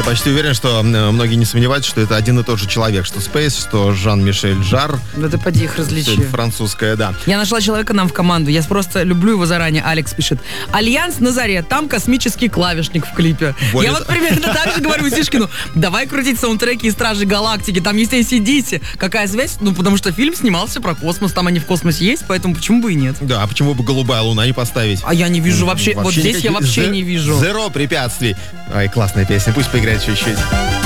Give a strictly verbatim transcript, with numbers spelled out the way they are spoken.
Я почти уверен, что м, многие не сомневаются, что это один и тот же человек, что Space, что Жан-Мишель Жар. Да ты поди их различи. Французская, да. Я нашла человека нам в команду. Я просто люблю его заранее. Алекс пишет. Альянс Назарет. Там космический клавишник в клипе. Более Я того- вот примерно так же говорю Сишкину. Давай крутить саундтреки из Стражей Галактики. Там есть эй си ди си. Какая связь? Ну, потому что фильм снимался про космос. Там они в космосе есть, поэтому почему бы и нет? Да, а почему бы голубая луна не поставить? А я не вижу вообще. Вот здесь я никаких- вообще зе- не вижу. Зеро препятствий. Ай, классная песня, пусть поиграет чуть-чуть.